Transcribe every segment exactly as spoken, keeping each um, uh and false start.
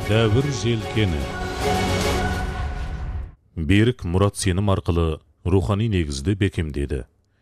Дәуір желкені. Берік мұрат сенім арқылы рухани негізді бекемдеді.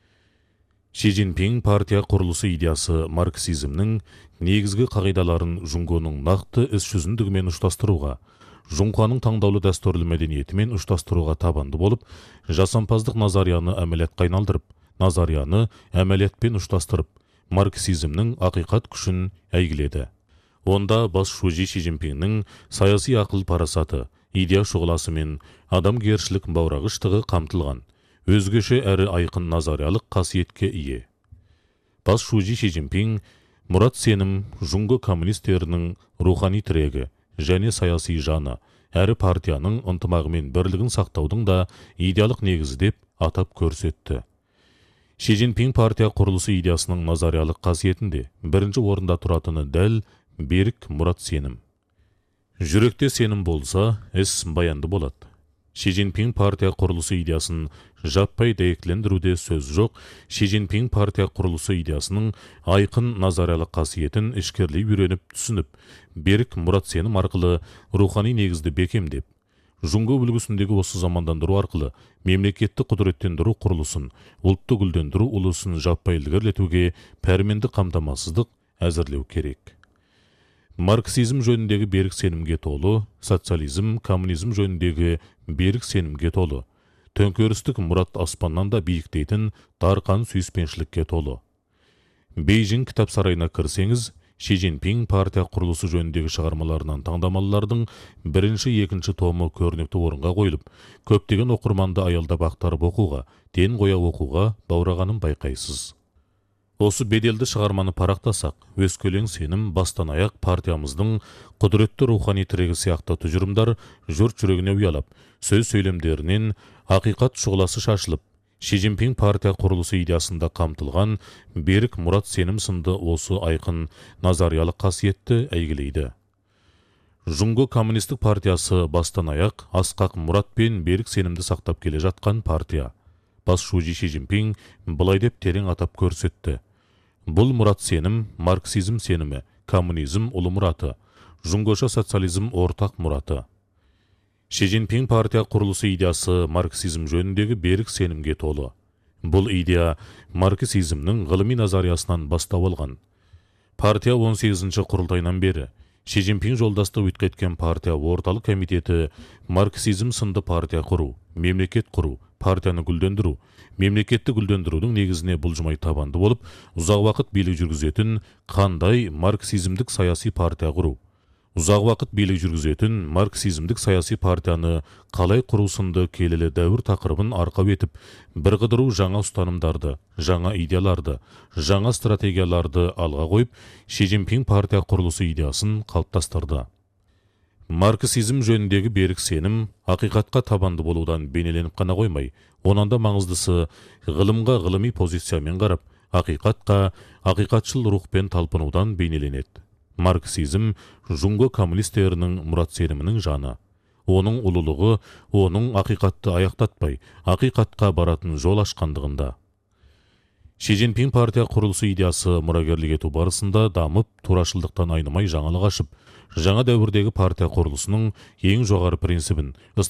Ши Цзиньпин партия құрылысы идеясы марксизмнің негізгі қағидаларын Жунгоның нақты іс жүзіндігімен ұштастыруға, Жуңқаның таңдаулы дәстүрлі мәдениетімен ұштастыруға табанды болып, жасампаздық назарияны әмәлетке айналдырып, назарияны әмәлетпен ұштастырып, марксизмнің ақиқат күшін әйгіледі. Онда бас шужи Ши Цзиньпиннің саяси ақыл парасаты, идея шұғыласы мен адамгершілік баурағыштығы қамтылған, өзгеше әрі айқын назариялық қасиетке ие. Бас шужи Ши Цзиньпин мұрат сенім Жуңго коммунистерінің рухани тірегі және саяси жаны, әрі партияның ынтымағы мен бірлігін сақтаудың да идеялық негізі деп атап көрсетті. Ши Цзиньпин партия құрылысы идеясының назариялық қасиетінде бірінші орында тұратыны дәл берік мұрат сенім. Жүректе сенім болса, іс баянды болады. Ши Цзиньпин партия құрылысы идеясын жаппай дәйектілендіруде сөз жоқ. Ши Цзиньпин партия құрылысы идеясының айқын назариялық қасиетін ішкерлей үйреніп түсініп, берік мұрат сенім арқылы рухани негізді бекемдеп, Жуңго үлгісіндегі осы замандандыру арқылы мемлекетті құдыреттендіру құрылысын, ұлтты гүлдендіру ұлысын жаппай ілгерілетуге пәрменді қамтамасыздық әзірлеу керек. Марксизм жөніндегі берік сенімге толы, социализм, коммунизм жөніндегі берік сенімге толы, төңкерістік мұрат аспаннан да биіктейтін тарқан сүйіспеншілікке толы. Бейжің кітап сарайына кірсеңіз, Ши Цзиньпин партия құрылысы жөніндегі шығармаларынан таңдамалылардың бірінші, екінші томы көрнекті орынға қойылып, көптеген оқырманды аялдап ақтарып оқуға, ден қоя оқуға баурағанын байқайсыз. Осы беделді шығарманы парақтасақ, өскелең сенім бастан аяқ партиямыздың құдіретті рухани тірегі сияқты тұжырымдар жұрт жүрегіне ұялап, сөз сөйлемдерінен ақиқат шұғыласы шашылып, Ши Цзиньпин партия құрылысы идеясында қамтылған берік мұрат сенім сынды осы айқын назариялық қасиетті әйгілейді. Жуңго коммунистік партиясы бастан аяқ асқақ мұрат пен берік сенімді сақтап келе жатқан партия. Бас шужи Ши Цзиньпин былай деп терең атап көрсетті. Бұл мұрат сенім марксизм сенімі, коммунизм ұлы мұраты, Жуңгоша социализм ортақ мұраты. Ши Цзиньпин партия құрылысы идеясы марксизм жөніндегі берік сенімге толы. Бұл идея марксизмнің ғылыми назариясынан бастау алған. Партия он сегізінші құрылтайынан бері Ши Цзиньпин жолдасты өткеткен партия орталық комитеті марксизм сынды партия құру, мемлекет құру, партияны гүлдендіру, мемлекетті гүлдендірудің негізіне бұлжымай табанды болып, ұзақ уақыт билік жүргізетін қандай марксизмдік саяси партия құру, ұзақ уақыт билік жүргізетін марксизмдік саяси партияны қалай құру сынды келелі дәуір тақырыбын арқау етіп, бірқыдыру жаңа ұстанымдарды, жаңа идеяларды, жаңа стратегияларды алға қойып, Ши Цзиньпин партия құрылысы идеясын қалыптастырды. Марксизм жөніндегі берік сенім ақиқатқа табанды болудан бейнеленіп қана қоймай, онан да маңыздысы ғылымға ғылыми позициямен қарап, ақиқатқа ақиқатшыл рухпен талпынудан бейнеленеді. Марксизм Жуңго коммунистерінің мұрат сенімінің жаны. Оның ұлылығы, оның ақиқатты аяқтатпай, ақиқатқа баратын жол ашқандығында. Ши Цзиньпин партия құрылысы идеясы мұрагерлік ету барысында дамып, турашылдықтан айнымай жаңалық ашып, жаңа дәуірдегі партия құрылысының ең жоғары принцибін